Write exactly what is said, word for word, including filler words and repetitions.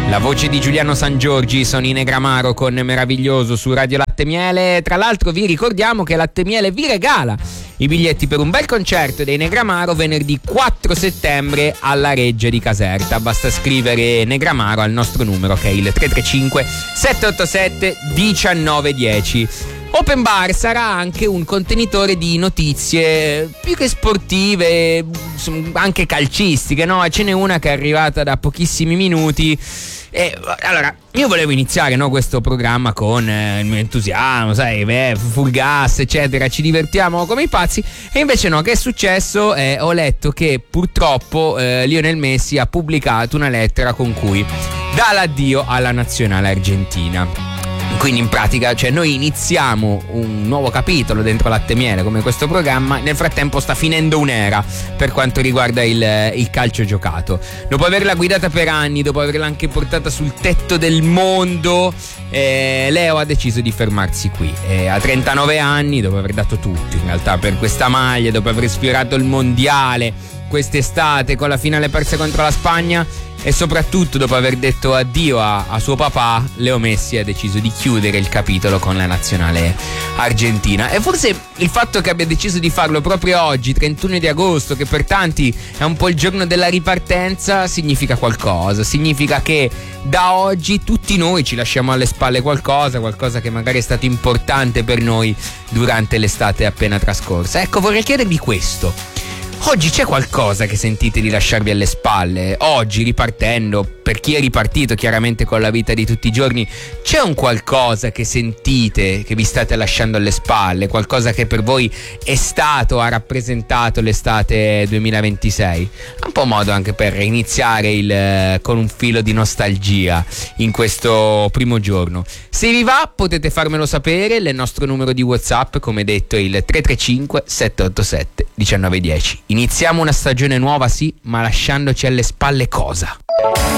La voce di Giuliano Sangiorgi, sono in Negramaro con Meraviglioso su Radio Latte Miele. Tra l'altro vi ricordiamo che Latte Miele vi regala i biglietti per un bel concerto dei Negramaro venerdì quattro settembre alla Reggia di Caserta. Basta scrivere Negramaro al nostro numero che è il tre tre cinque sette otto sette uno nove uno zero. Open Bar sarà anche un contenitore di notizie più che sportive, anche calcistiche, no? Ce n'è una che è arrivata da pochissimi minuti. E allora, io volevo iniziare, no, questo programma con eh, il mio entusiasmo, sai, beh, full gas, eccetera, ci divertiamo come i pazzi. E invece no, che è successo? Eh, ho letto che purtroppo eh, Lionel Messi ha pubblicato una lettera con cui dà l'addio alla nazionale argentina. Quindi in pratica, cioè, noi iniziamo un nuovo capitolo dentro Latte Miele come questo programma. Nel frattempo sta finendo un'era per quanto riguarda il, il calcio giocato. Dopo averla guidata per anni, dopo averla anche portata sul tetto del mondo, eh, Leo ha deciso di fermarsi qui. Eh, a trentanove anni, dopo aver dato tutto in realtà per questa maglia, dopo aver sfiorato il mondiale quest'estate con la finale persa contro la Spagna, e soprattutto dopo aver detto addio a, a suo papà, Leo Messi ha deciso di chiudere il capitolo con la nazionale argentina. E forse il fatto che abbia deciso di farlo proprio oggi, trentuno di agosto, che per tanti è un po' il giorno della ripartenza, significa qualcosa. Significa che da oggi tutti noi ci lasciamo alle spalle qualcosa, qualcosa che magari è stato importante per noi durante l'estate appena trascorsa. Ecco, vorrei chiedervi questo. Oggi c'è qualcosa che sentite di lasciarvi alle spalle? Oggi, ripartendo, per chi è ripartito chiaramente con la vita di tutti i giorni, c'è un qualcosa che sentite che vi state lasciando alle spalle? Qualcosa che per voi è stato, ha rappresentato l'estate duemilaventisei? Un po' modo anche per iniziare il, con un filo di nostalgia in questo primo giorno. Se vi va potete farmelo sapere, il nostro numero di WhatsApp, come detto, è il tre tre cinque sette otto sette uno nove uno zero. Iniziamo una stagione nuova, sì, ma lasciandoci alle spalle cosa?